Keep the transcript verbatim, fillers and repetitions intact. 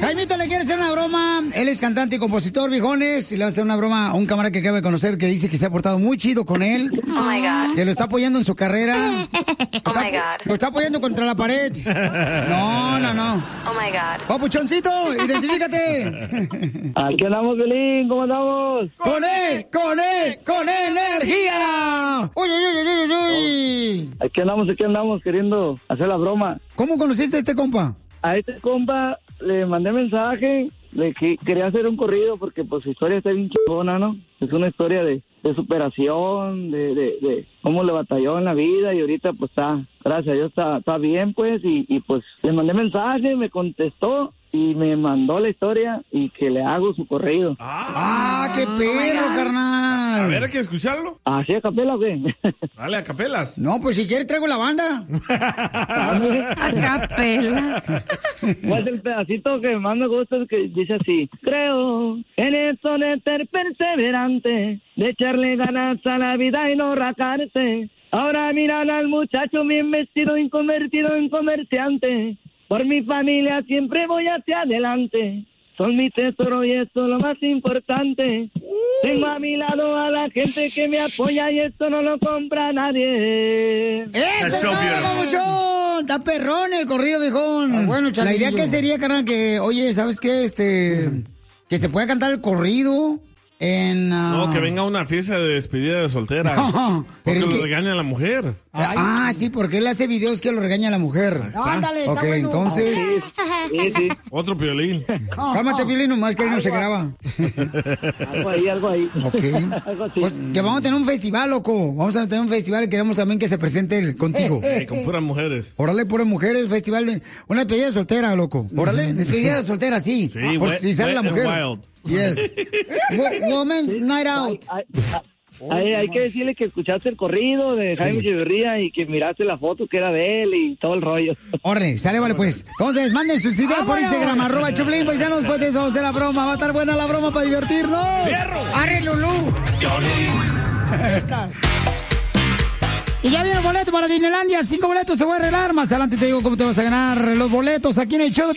Jaimito le quiere hacer una broma. Él es cantante y compositor, viejones. Y le va a hacer una broma a un camarada que acaba de conocer que dice que se ha portado muy chido con él. Oh my God. Que lo está apoyando en su carrera. Oh está, my God. Lo está apoyando contra la pared. No, no, no. Oh my God. Papuchoncito, identifícate. Aquí andamos, Belín, ¿cómo andamos? ¡Con él! ¡Con él! ¡Con energía! ¡Uy, uy, uy, uy, uy! Aquí andamos, aquí andamos queriendo hacer la broma. ¿Cómo conociste a este compa? A este compa le mandé mensaje, le que quería hacer un corrido porque pues su historia está bien chingona, ¿no? Es una historia de, de superación, de, de, de cómo le batalló en la vida y ahorita pues está, gracias a Dios está, está bien pues y, y pues le mandé mensaje, me contestó y me mandó la historia y que le hago su corrido. ¡Ah, qué perro, carnal! A ver, hay que escucharlo. ¿Así a capela o qué? Dale, a capelas. No, pues si quieres traigo la banda. A capelas. Pues el pedacito que más me gusta es que dice así: creo en eso de ser perseverante, de echarle ganas a la vida y no rajarse. Ahora miran al muchacho bien vestido y convertido en comerciante. Por mi familia siempre voy hacia adelante. Son mi tesoro y esto es lo más importante. Tengo a mi lado a la gente que me apoya y esto no lo compra nadie. ¡Eso es todo, muchón! Está perrón el corrido, viejón. Ah, bueno, la idea que sería, carnal, que, oye, ¿sabes qué? Este, que se pueda cantar el corrido en... Uh... No, que venga una fiesta de despedida de soltera. No, porque lo que... regaña a la la Ah, sí, porque él hace videos que lo regaña a la mujer. No, ándale, ok, bueno. entonces... Sí, sí. Otro Piolín. No, cálmate, Piolín, nomás que él no se graba. Algo ahí, algo ahí. Ok. Algo así. Pues que vamos a tener un festival, loco. Vamos a tener un festival y queremos también que se presente el, contigo. Eh, con puras mujeres. Órale, puras mujeres, festival de... Una despedida soltera, loco. Órale, despedida soltera, sí. Sí, Por wet, si sale la mujer. Wild. Yes. Woman Night Out. Hay, hay, hay, hay que decirle que escuchaste el corrido de Jaime Sí. Echeverría y que miraste la foto que era de él y todo el rollo. Órale, sale, vale, pues. Entonces, manden sus ideas por Instagram, arroba Choplin, paisanos, después de eso vamos a hacer la broma. Va a estar buena la broma para divertirnos. ¡Arre, Lulú! Y ya viene el boleto para Disneylandia. Cinco boletos te voy a arreglar. Más adelante te digo cómo te vas a ganar los boletos aquí en el show de